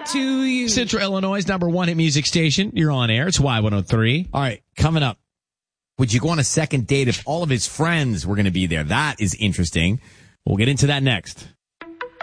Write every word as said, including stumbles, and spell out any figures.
to you. Central Illinois' number one hit music station. You're on air. It's Y one oh three. All right, coming up. Would you go on a second date if all of his friends were going to be there? That is interesting. We'll get into that next.